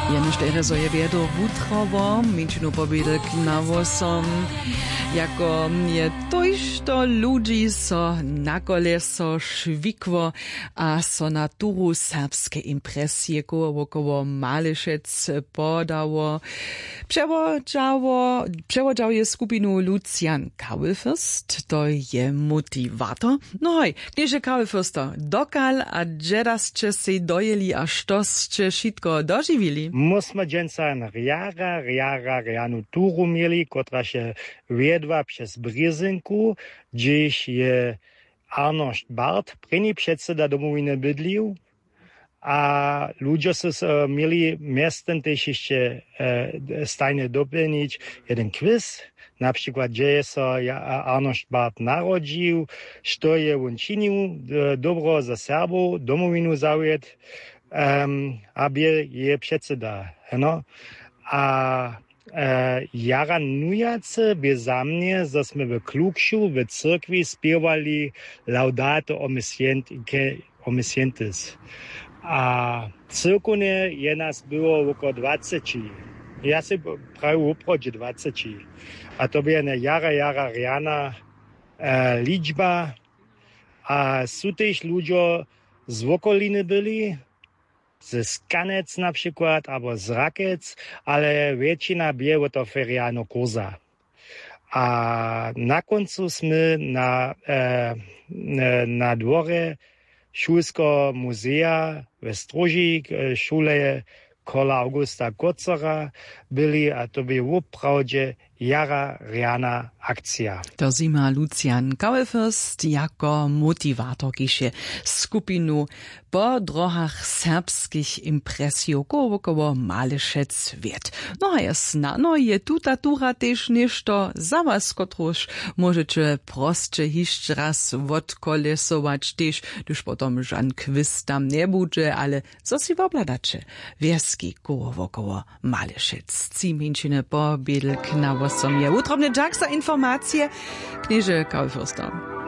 Janusz Terezo je wiedo wutrowo, minčinu pobědek na vosom, jako je tojšto ludzi so na koleso švikvo a so na turu serbske impresje koło Malešec podało. Przewodział je skupinu Lucian Kaulfürst, to je motivator. No hoj, knieže Kaulfürster, dokal a dżedasče se dojeli a štosče šitko doživili? Musimy dżęca rianu turu mieli, która się wiedła przez Bryzynku, gdzieś je Arnošt Bart, preni předseda domowiny bydlił, a ludzie mieli miastem też jeszcze stajnie dopełnić jeden quiz, na przykład gdzie się Arnošt Bart narodził, co je on czynił dobro za Serbów, domowinu zawiódł, aby je předseda. No? A jara nujace by za mnie, że sme w Klukšu, w cyrkwi spiewali Laudato omniscientis. A cyrkunie je nas było około 20. Ja się prawie uprodzie 20. A to była jara riana liczba. A są też ludzie z okoliny byli, ze Skanec na przykład, albo z Rakec, ale většina była to ferialno kurza. A na końcu jsme na dworze Šulskiego muzea we Strožík, szule kola Augusta Kocera byli, a to by wprawdzie jara riana akcja. To zima Lucian Kaulfürst jako motivator kiše skupinu po drohach serbskich impresjów koło Malešec wiet. No a jasna, no je tuta tura też nešto za was, kotruż możecie prostsze jeszcze raz odkolesować też, gdyż potom żan quiz tam nie będzie, ale co si wobladacie? Wieski koło Malešec. Ciminčine po biedlk na vosom je utrobne džak za informacije, knieže Kaulfürster.